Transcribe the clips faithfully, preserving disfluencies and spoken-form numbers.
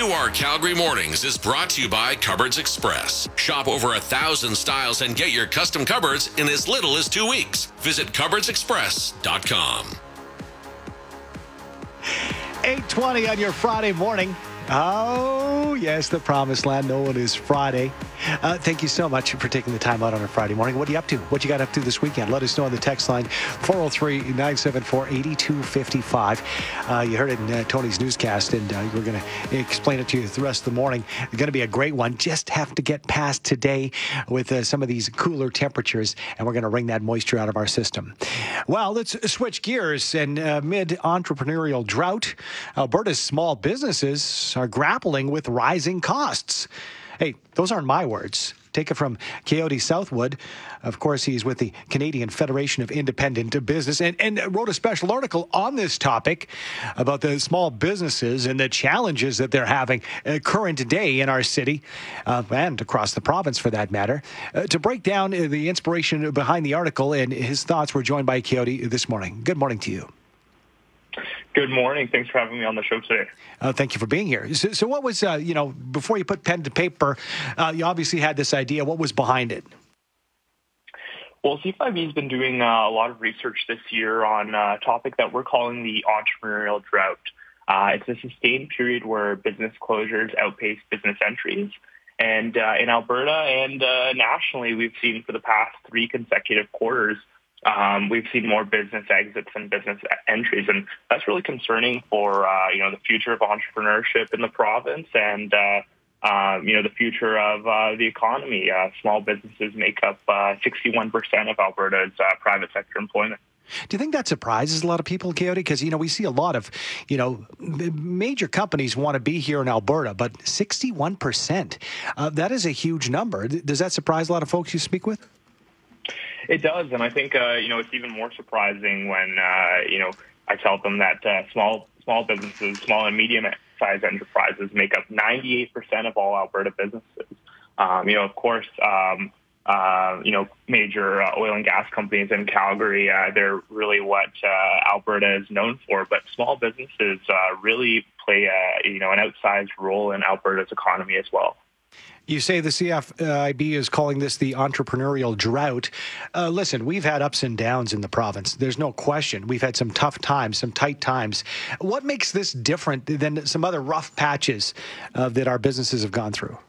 You Are Calgary Mornings is brought to you by Cupboards Express. Shop over a thousand styles and get your custom cupboards in as little as two weeks. Visit cupboards express dot com. eight twenty on your Friday morning. Oh, yes, the promised land. No, it is Friday. Uh, thank you so much for taking the time out on a Friday morning. What are you up to? What you got up to this weekend? Let us know on the text line, four oh three, nine seven four, eight two five five. Uh, you heard it in uh, Tony's newscast, and uh, we're going to explain it to you the rest of the morning. It's going to be a great one. Just have to get past today with uh, some of these cooler temperatures, and we're going to wring that moisture out of our system. Well, let's switch gears. And uh, amid entrepreneurial drought, Alberta's small businesses are grappling with rising costs. Hey, those aren't my words. Take it from Coyote Southwood. Of course, he's with the Canadian Federation of Independent Business and, and wrote a special article on this topic about the small businesses and the challenges that they're having uh, current day in our city uh, and across the province, for that matter. Uh, to break down uh, the inspiration behind the article and his thoughts, we're joined by Coyote this morning. Good morning to you. Good morning. Thanks for having me on the show today. Uh, thank you for being here. So, so what was, uh, you know, before you put pen to paper, uh, you obviously had this idea. What was behind it? Well, C five E has been doing uh, a lot of research this year on a topic that we're calling the entrepreneurial drought. Uh, it's a sustained period where business closures outpace business entries. And uh, in Alberta and uh, nationally, we've seen for the past three consecutive quarters, Um, we've seen more business exits and business entries, and that's really concerning for uh, you know the future of entrepreneurship in the province and uh, uh, you know the future of uh, the economy. Uh, small businesses make up uh, sixty-one percent of Alberta's uh, private sector employment. Do you think that surprises a lot of people, Coyote? Because, you know, we see a lot of, you know, major companies want to be here in Alberta, but sixty-one percent, uh, that is a huge number. Does that surprise a lot of folks you speak with? It does, and I think uh, you know it's even more surprising when uh, you know I tell them that uh, small small businesses, small and medium-sized enterprises make up ninety-eight percent of all Alberta businesses. Um, you know, of course, um, uh, you know, major uh, oil and gas companies in Calgary, uh, they're really what uh, Alberta is known for. But small businesses uh, really play a, you know an outsized role in Alberta's economy as well. You say the C F I B is calling this the entrepreneurial drought. Uh, listen, we've had ups and downs in the province. There's no question. We've had some tough times, some tight times. What makes this different than some other rough patches uh, that our businesses have gone through?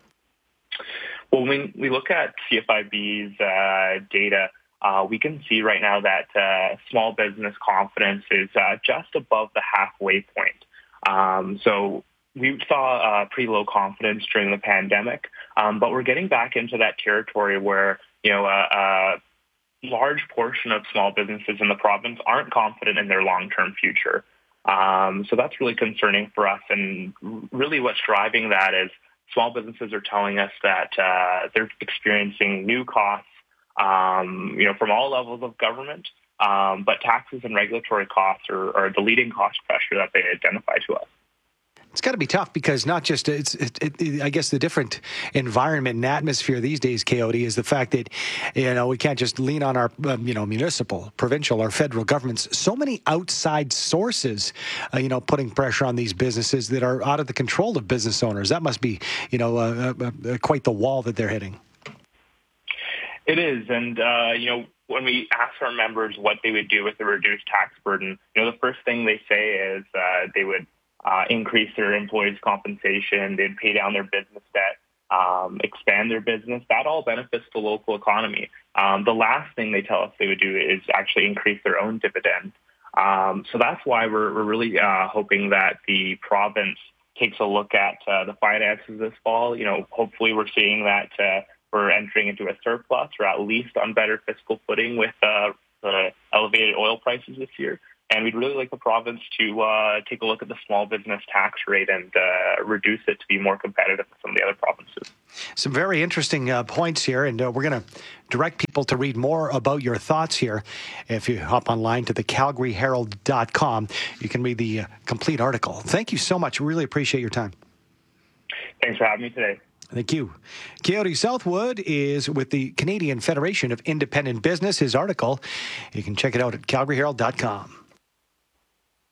Well, when we look at C F I B's uh, data, uh, we can see right now that uh, small business confidence is uh, just above the halfway point. Um, so we saw uh, pretty low confidence during the pandemic, um, but we're getting back into that territory where, you know, a, a large portion of small businesses in the province aren't confident in their long-term future. Um, so that's really concerning for us. And really what's driving that is small businesses are telling us that uh, they're experiencing new costs, um, you know, from all levels of government, um, but taxes and regulatory costs are, are the leading cost pressure that they identify to us. It's got to be tough because not just it's, it, it, I guess the different environment and atmosphere these days, Coyote, is the fact that, you know, we can't just lean on our, um, you know, municipal, provincial, or federal governments. So many outside sources, uh, you know, putting pressure on these businesses that are out of the control of business owners. That must be, you know, uh, uh, uh, quite the wall that they're hitting. It is. And, uh, you know, when we ask our members what they would do with the reduced tax burden, you know, the first thing they say is uh, they would Uh, increase their employees' compensation, they'd pay down their business debt, um, expand their business. That all benefits the local economy. Um, the last thing they tell us they would do is actually increase their own dividend. Um, so that's why we're, we're really uh, hoping that the province takes a look at uh, the finances this fall. You know, hopefully we're seeing that uh, we're entering into a surplus or at least on better fiscal footing with uh, the elevated oil prices this year. And we'd really like the province to uh, take a look at the small business tax rate and uh, reduce it to be more competitive with some of the other provinces. Some very interesting uh, points here, and uh, we're going to direct people to read more about your thoughts here. If you hop online to the calgary herald dot com, you can read the uh, complete article. Thank you so much. Really appreciate your time. Thanks for having me today. Thank you. Coyote Southwood is with the Canadian Federation of Independent Business. His article, you can check it out at calgary herald dot com.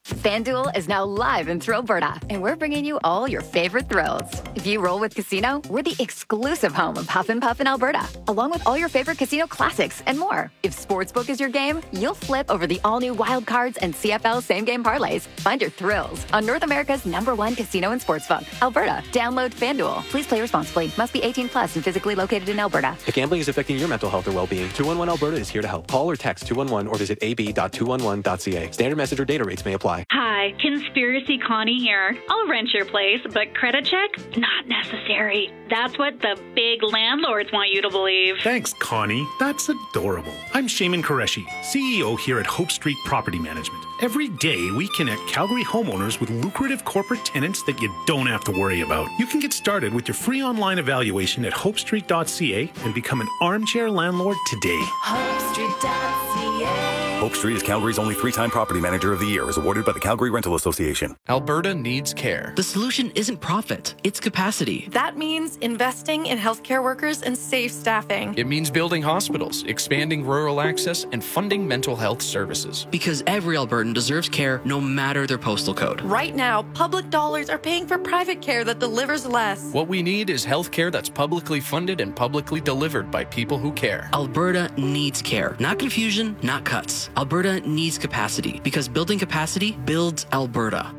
FanDuel is now live in Thrillberta, and we're bringing you all your favorite thrills. If you roll with Casino, we're the exclusive home of Huff and Puff in Alberta, along with all your favorite casino classics and more. If Sportsbook is your game, you'll flip over the all-new Wild Cards and C F L same-game parlays. Find your thrills on North America's number one casino and sportsbook, Alberta. Download FanDuel. Please play responsibly. Must be eighteen plus and physically located in Alberta. If gambling is affecting your mental health or well-being, two one one Alberta is here to help. Call or text two one one or visit a b dot two one one dot c a. Standard message or data rates may apply. Hi, Conspiracy Connie here. I'll rent your place, but credit check? Not necessary. That's what the big landlords want you to believe. Thanks, Connie. That's adorable. I'm Shaman Qureshi, C E O here at Hope Street Property Management. Every day, we connect Calgary homeowners with lucrative corporate tenants that you don't have to worry about. You can get started with your free online evaluation at hope street dot c a and become an armchair landlord today. hope street dot c a. Hope Street is Calgary's only three-time property manager of the year, as awarded by the Calgary Rental Association. Alberta needs care. The solution isn't profit, it's capacity. That means investing in healthcare workers and safe staffing. It means building hospitals, expanding rural access, and funding mental health services. Because every Albertan deserves care, no matter their postal code. Right now, public dollars are paying for private care that delivers less. What we need is health care that's publicly funded and publicly delivered by people who care. Alberta needs care. Not confusion, not cuts. Alberta needs capacity, because building capacity builds Alberta.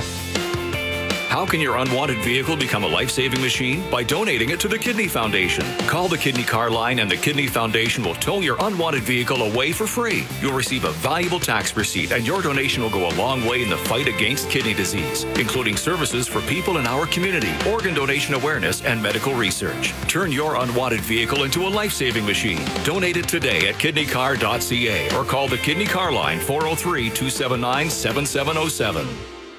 How can your unwanted vehicle become a life-saving machine? By donating it to the Kidney Foundation. Call the Kidney Car Line and the Kidney Foundation will tow your unwanted vehicle away for free. You'll receive a valuable tax receipt and your donation will go a long way in the fight against kidney disease, including services for people in our community, organ donation awareness, and medical research. Turn your unwanted vehicle into a life-saving machine. Donate it today at kidney car dot c a or call the Kidney Car Line four oh three, two seven nine, seven seven oh seven.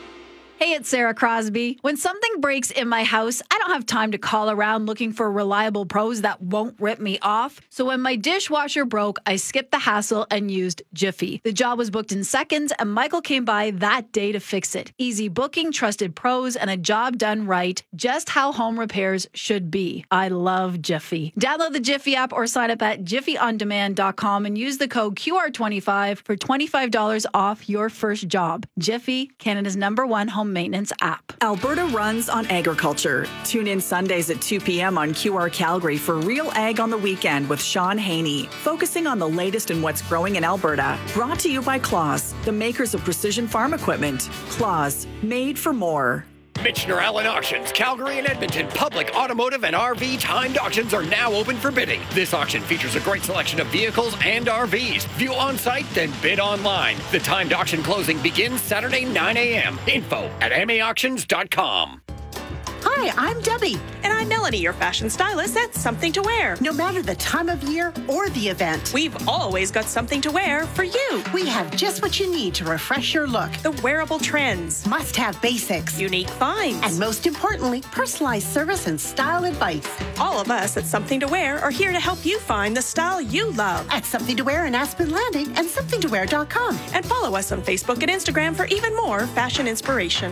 Hey, it's Sarah Crosby. When something breaks in my house, I don't have time to call around looking for reliable pros that won't rip me off. So when my dishwasher broke, I skipped the hassle and used Jiffy. The job was booked in seconds, and Michael came by that day to fix it. Easy booking, trusted pros, and a job done right. Just how home repairs should be. I love Jiffy. Download the Jiffy app or sign up at jiffy on demand dot com and use the code Q R twenty-five for twenty-five dollars off your first job. Jiffy, Canada's number one home maintenance app. Alberta runs on agriculture. Tune in Sundays at two p.m. on Q R Calgary for Real Ag on the Weekend with Sean Haney, focusing on the latest in what's growing in Alberta. Brought to you by Claus, the makers of precision farm equipment. Claus, made for more. Michener Allen Auctions, Calgary and Edmonton public, automotive, and R V timed auctions are now open for bidding. This auction features a great selection of vehicles and R Vs. View on site, then bid online. The timed auction closing begins Saturday, nine a.m. Info at m a auctions dot com. Hi, I'm Debbie. And I'm Melanie, your fashion stylist at Something to Wear. No matter the time of year or the event, we've always got something to wear for you. We have just what you need to refresh your look. The wearable trends. Must-have basics. Unique finds. And most importantly, personalized service and style advice. All of us at Something to Wear are here to help you find the style you love. At Something to Wear in Aspen Landing and something to wear dot com. And follow us on Facebook and Instagram for even more fashion inspiration.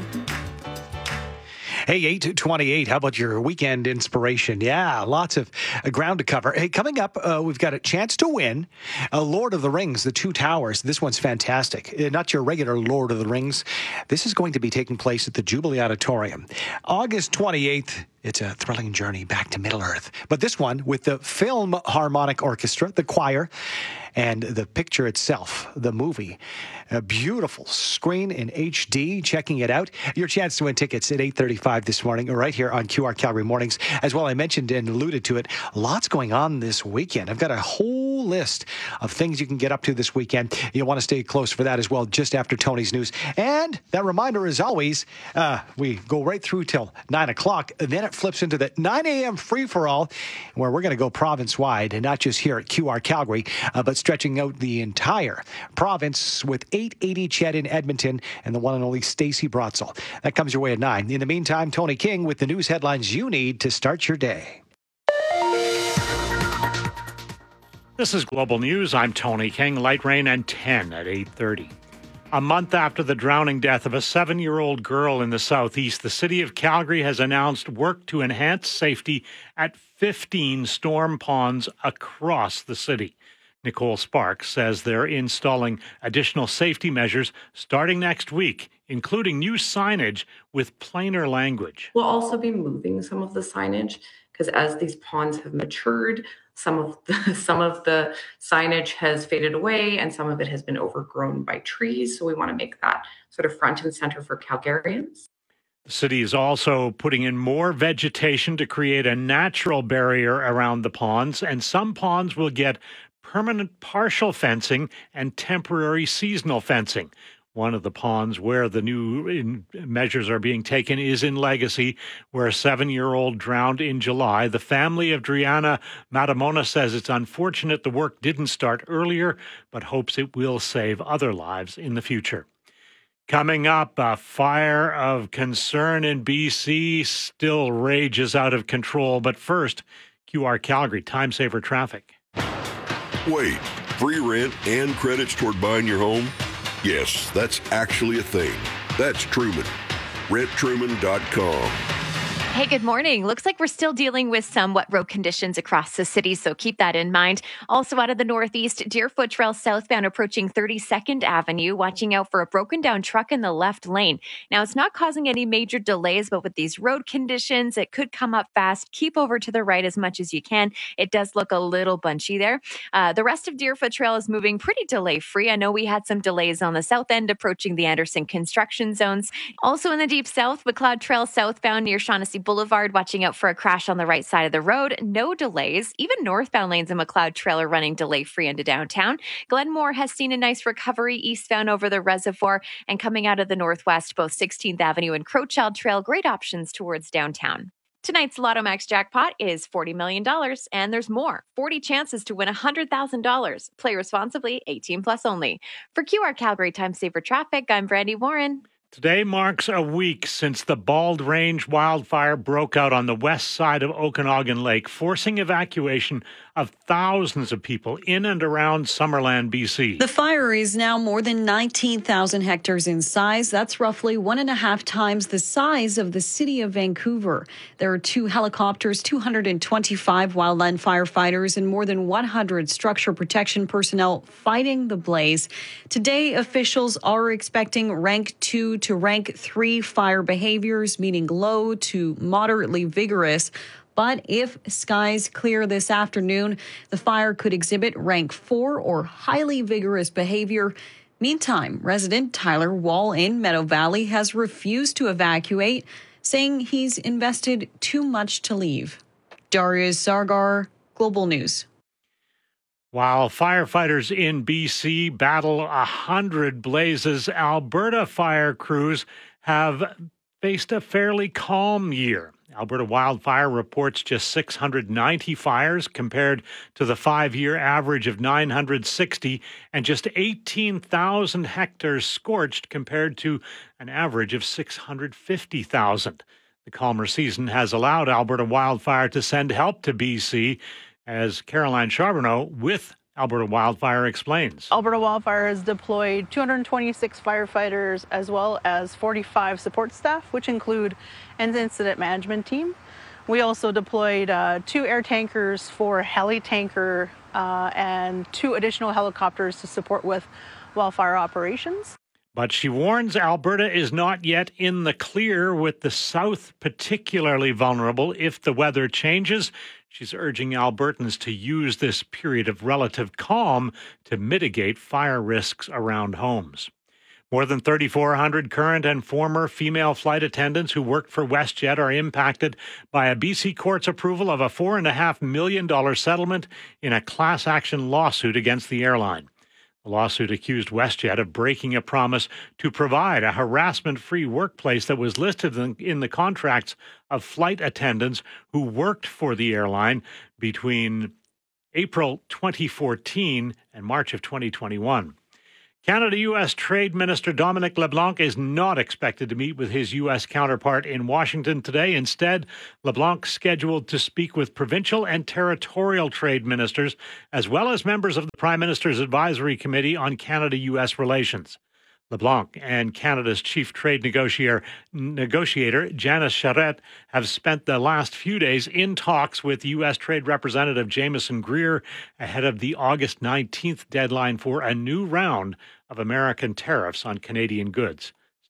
Hey, eight twenty-eight, how about your weekend inspiration? Yeah, lots of uh, ground to cover. Hey, coming up, uh, we've got a chance to win uh, Lord of the Rings, The Two Towers. This one's fantastic. Uh, not your regular Lord of the Rings. This is going to be taking place at the Jubilee Auditorium. August twenty-eighth. It's a thrilling journey back to Middle-earth. But this one with the Philharmonic Orchestra, the choir, and the picture itself, the movie. A beautiful screen in H D. Checking it out. Your chance to win tickets at eight thirty-five this morning, right here on Q R Calgary Mornings. As well, I mentioned and alluded to it, lots going on this weekend. I've got a whole list of things you can get up to this weekend. You'll want to stay close for that as well, just after Tony's news. And that reminder, as always, uh, we go right through till nine o'clock. Then it flips into the nine a.m. free-for-all, where we're going to go province-wide, and not just here at Q R Calgary, uh, but stretching out the entire province with eight eighty Ched in Edmonton and the one and only Stacey Brotzel. That comes your way at nine. In the meantime, Tony King with the news headlines you need to start your day. This is Global News. I'm Tony King. Light rain and ten at eight thirty. A month after the drowning death of a seven-year-old girl in the southeast, the city of Calgary has announced work to enhance safety at fifteen storm ponds across the city. Nicole Sparks says they're installing additional safety measures starting next week including new signage with plainer language. We'll also be moving some of the signage because as these ponds have matured, some of the, some of the signage has faded away and some of it has been overgrown by trees. So we want to make that sort of front and center for Calgarians. The city is also putting in more vegetation to create a natural barrier around the ponds, and some ponds will get permanent partial fencing and temporary seasonal fencing. One of the ponds where the new measures are being taken is in Legacy, where a seven-year-old drowned in July. The family of Driana Matamona says it's unfortunate the work didn't start earlier, but hopes it will save other lives in the future. Coming up, a fire of concern in B C still rages out of control. But first, Q R Calgary Time Saver Traffic. Wait, free rent and credits toward buying your home? Yes, that's actually a thing. That's Truman. rent truman dot com. Hey, good morning. Looks like we're still dealing with some wet road conditions across the city, so keep that in mind. Also out of the northeast, Deerfoot Trail southbound approaching thirty-second Avenue, watching out for a broken down truck in the left lane. Now, it's not causing any major delays, but with these road conditions, it could come up fast. Keep over to the right as much as you can. It does look a little bunchy there. Uh, the rest of Deerfoot Trail is moving pretty delay-free. I know we had some delays on the south end approaching the Anderson construction zones. Also in the deep south, McLeod Trail southbound near Shaughnessy Boulevard, watching out for a crash on the right side of the road. No delays. Even northbound lanes in McLeod Trail are running delay-free into downtown. Glenmore has seen a nice recovery eastbound over the reservoir, and coming out of the northwest, both sixteenth Avenue and Crowchild Trail, great options towards downtown. Tonight's Lotto Max jackpot is forty million dollars, and there's more. forty chances to win one hundred thousand dollars. Play responsibly, eighteen plus only. For Q R Calgary Time Saver Traffic, I'm Brandy Warren. Today marks a week since the Bald Range wildfire broke out on the west side of Okanagan Lake, forcing evacuation of thousands of people in and around Summerland, B C. The fire is now more than nineteen thousand hectares in size. That's roughly one and a half times the size of the city of Vancouver. There are two helicopters, two hundred twenty-five wildland firefighters, and more than one hundred structure protection personnel fighting the blaze. Today, officials are expecting rank two to rank three fire behaviors, meaning low to moderately vigorous. But if skies clear this afternoon, the fire could exhibit rank four or highly vigorous behavior. Meantime, resident Tyler Wall in Meadow Valley has refused to evacuate, saying he's invested too much to leave. Darius Sargar, Global News. While firefighters in B C battle a hundred blazes, Alberta fire crews have faced a fairly calm year. Alberta Wildfire reports just six hundred ninety fires compared to the five-year average of nine hundred sixty, and just eighteen thousand hectares scorched compared to an average of six hundred fifty thousand. The calmer season has allowed Alberta Wildfire to send help to B C, as Caroline Charbonneau with Alberta Wildfire explains. Alberta Wildfire has deployed two hundred twenty-six firefighters as well as forty-five support staff, which include an incident management team. We also deployed uh, two air tankers for heli tanker uh, and two additional helicopters to support with wildfire operations. But she warns Alberta is not yet in the clear, with the south particularly vulnerable if the weather changes. She's urging Albertans to use this period of relative calm to mitigate fire risks around homes. More than three thousand four hundred current and former female flight attendants who worked for WestJet are impacted by a B C court's approval of a four point five million dollars settlement in a class action lawsuit against the airline. The lawsuit accused WestJet of breaking a promise to provide a harassment-free workplace that was listed in the contracts of flight attendants who worked for the airline between April twenty fourteen and March of twenty twenty-one. Canada-U S Trade Minister Dominic LeBlanc is not expected to meet with his U S counterpart in Washington today. Instead, LeBlanc scheduled to speak with provincial and territorial trade ministers, as well as members of the Prime Minister's Advisory Committee on Canada-U S relations. LeBlanc and Canada's chief trade negotiator, negotiator Janice Charette have spent the last few days in talks with U S Trade Representative Jameson Greer ahead of the August nineteenth deadline for a new round of American tariffs on Canadian goods.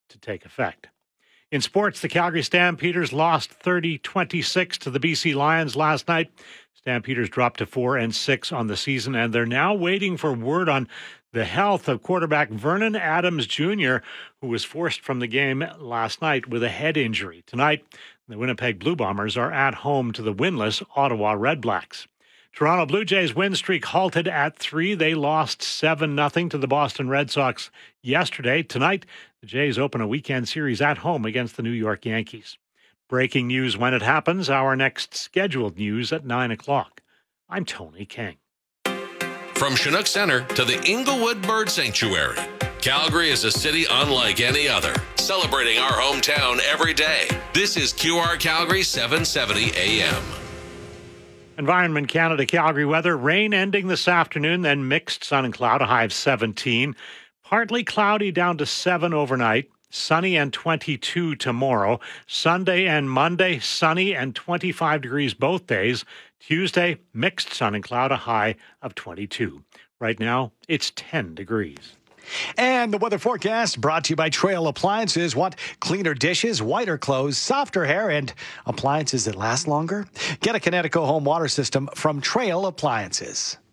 to take effect. In sports, the Calgary Stampeders lost thirty twenty-six to the B C Lions last night. Stampeders dropped to four and six on the season, and they're now waiting for word on the health of quarterback Vernon Adams Junior, who was forced from the game last night with a head injury. Tonight, the Winnipeg Blue Bombers are at home to the winless Ottawa Red Blacks. Toronto Blue Jays win streak halted at three. They lost seven nothing to the Boston Red Sox yesterday. Tonight, the Jays open a weekend series at home against the New York Yankees. Breaking news when it happens. Our next scheduled news at nine o'clock. I'm Tony King. From Chinook Center to the Inglewood Bird Sanctuary, Calgary is a city unlike any other, celebrating our hometown every day. This is Q R Calgary seven seventy A M. Environment Canada Calgary weather. Rain ending this afternoon, then mixed sun and cloud, a high of seventeen. Partly cloudy down to seven overnight. Sunny and twenty-two tomorrow. Sunday and Monday, sunny and twenty-five degrees both days. Tuesday, mixed sun and cloud, a high of twenty-two. Right now, it's ten degrees. And the weather forecast brought to you by Trail Appliances. Want cleaner dishes, whiter clothes, softer hair, and appliances that last longer? Get a Kinetico home water system from Trail Appliances.